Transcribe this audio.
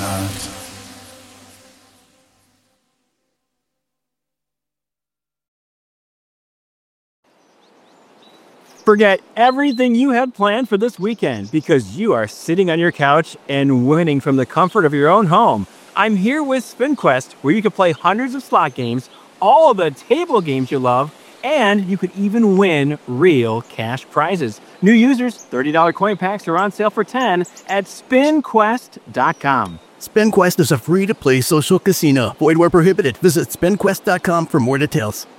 heart. Forget everything you had planned for this weekend because you are sitting on your couch and winning from the comfort of your own home. I'm here with SpinQuest, where you can play hundreds of slot games, all of the table games you love, and you could even win real cash prizes. New users, $30 coin packs are on sale for $10 at SpinQuest.com. SpinQuest is a free-to-play social casino. Void where prohibited. Visit SpinQuest.com for more details.